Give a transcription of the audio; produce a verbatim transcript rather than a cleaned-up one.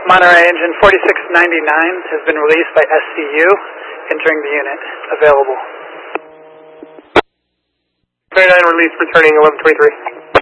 Monterey engine forty-six ninety-nine has been released by S C U, entering the unit. Available. twenty-nine release returning eleven twenty-three.